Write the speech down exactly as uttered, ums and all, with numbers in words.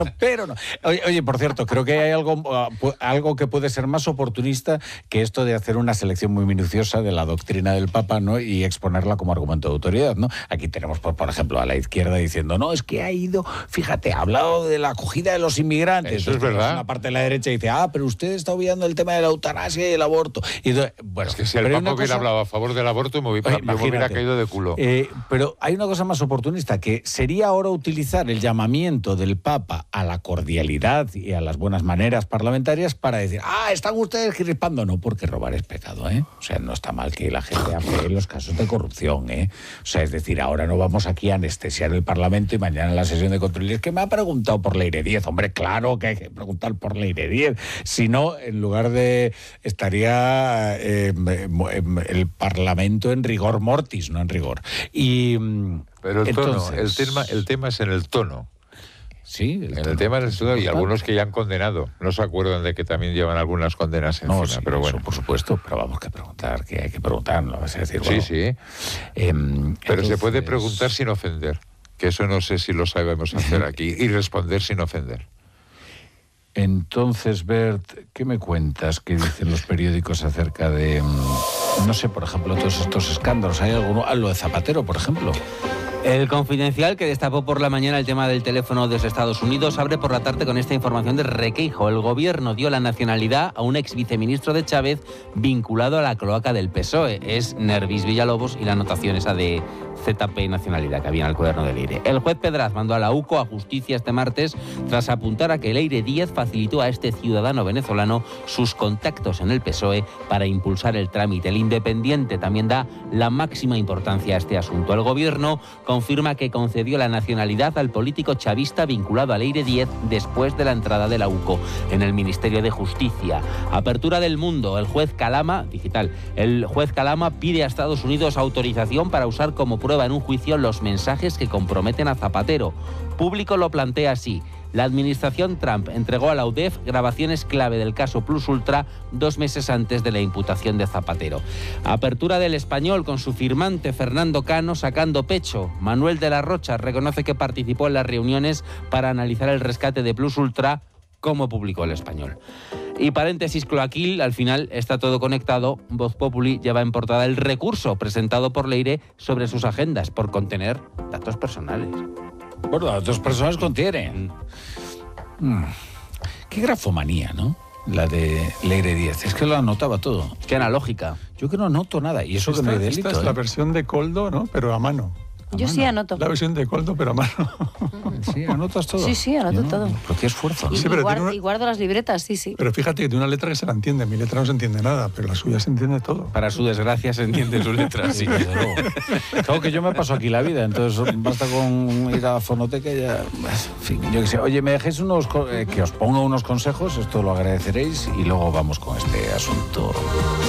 Pero no. Oye, oye, por cierto, creo que hay algo, uh, algo que puede ser más oportunista que esto de hacer una selección muy minuciosa de la doctrina del Papa, ¿no? Y exponerla como argumento de autoridad, ¿no? Aquí tenemos, por, por ejemplo, a la izquierda diciendo, no, es que ha ido, fíjate, ha hablado de la acogida de los inmigrantes. Eso es verdad. Una parte de la derecha dice, ah, pero usted está obviando el tema de la eutanasia y el aborto. Y entonces, bueno, es que si el Papa hubiera cosa... hablado a favor del aborto, me hubiera, oye, me hubiera caído de culo. Eh, pero hay una cosa más oportunista, que sería ahora utilizar el llamamiento del Papa a la cordialidad y a las buenas maneras parlamentarias para decir, ah, están ustedes crispando. No, porque robar es pecado, ¿eh? O sea, no está mal que la gente hable en los casos de corrupción, ¿eh? O sea, es decir, ahora no vamos aquí a anestesiar el Parlamento y mañana en la sesión de control es que me ha preguntado por Leire diez. Hombre, claro que hay que preguntar por Leire diez. Si no, en lugar de... estaría eh, el Parlamento en rigor mortis, no en rigor. Y... Pero el entonces, tono, el tema, el tema es en el tono. Sí, el, el tema es el tono y algunos que ya han condenado. No se acuerdan de que también llevan algunas condenas encima, no, sí, pero bueno. Eso, por supuesto, pero vamos que preguntar, que hay que preguntar, ¿no? Es decir, sí, bueno, sí. Eh, pero entonces... se puede preguntar sin ofender, que eso no sé si lo sabemos hacer aquí, y responder sin ofender. Entonces, Bert, ¿qué me cuentas? ¿Qué dicen los periódicos acerca de, no sé, por ejemplo, todos estos escándalos? ¿Hay alguno? Ah, lo de Zapatero, por ejemplo. El Confidencial, que destapó por la mañana el tema del teléfono desde Estados Unidos, abre por la tarde con esta información de Requeijo. El gobierno dio la nacionalidad a un ex viceministro de Chávez vinculado a la cloaca del P S O E. Es Nervis Villalobos y la anotación esa de Z P nacionalidad que había en el cuaderno de Leire. El juez Pedraz mandó a la U C O a justicia este martes tras apuntar a que Leire Díaz facilitó a este ciudadano venezolano sus contactos en el P S O E para impulsar el trámite. El Independiente también da la máxima importancia a este asunto. El gobierno confirma que concedió la nacionalidad al político chavista vinculado a Leire Díaz después de la entrada de la U C O en el Ministerio de Justicia. Apertura del Mundo. El juez Calama, digital, el juez Calama pide a Estados Unidos autorización para usar como prueba en un juicio los mensajes que comprometen a Zapatero. Público lo plantea así. La administración Trump entregó a la U D E F grabaciones clave del caso Plus Ultra dos meses antes de la imputación de Zapatero. Apertura del Español con su firmante Fernando Cano sacando pecho. Manuel de la Rocha reconoce que participó en las reuniones para analizar el rescate de Plus Ultra, como publicó el Español. Y paréntesis cloaquil, al final está todo conectado. Voz Populi lleva en portada el recurso presentado por Leire sobre sus agendas por contener datos personales. Bueno, datos personales contienen. Mm. Qué grafomanía, ¿no? La de Leire Díaz. Es que lo anotaba todo. Qué analógica. Yo que no anoto nada. Y eso esta, que no hay delito. Esta es ¿eh? la versión de Coldo, ¿no? Pero a mano. Yo sí anoto. La versión de Coldo, pero a mano. Sí, anotas todo. Sí, sí, anoto no, todo. Pero qué esfuerzo, ¿no? Y, Sí, pero y, guardo, una... y guardo las libretas, sí, sí. Pero fíjate que tiene una letra que se la entiende. Mi letra no se entiende nada, pero la suya se entiende todo. Para su desgracia se entiende su letra, sí, desde luego. Claro que yo me paso aquí la vida, entonces basta con ir a la fonoteca y ya... En fin, yo qué sé. Oye, me dejéis unos... Eh, que os ponga unos consejos, esto lo agradeceréis, y luego vamos con este asunto.